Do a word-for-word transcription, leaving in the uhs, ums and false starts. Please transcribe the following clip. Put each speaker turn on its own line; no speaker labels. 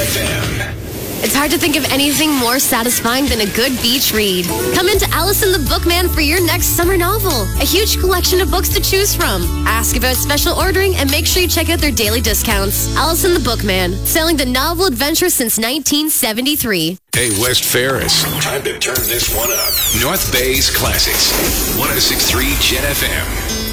F M.
It's hard to think of anything more satisfying than a good beach read. Come into Allison the Bookman for your next summer novel. A huge collection of books to choose from. Ask about special ordering and make sure you check out their daily discounts. Allison the Bookman, sailing the novel adventure since nineteen seventy-three.
Hey, West Ferris. Time to turn this one up. North Bay's Classics. one oh six point three Jet F M.